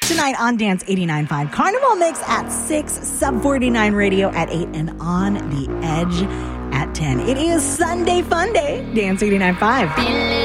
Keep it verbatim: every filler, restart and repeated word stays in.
Tonight on Dance eighty-nine point five. Carnival Mix at six, Sub forty-nine Radio at eight, and On the Edge at ten. It is Sunday Fun Day. Dance eighty-nine point five.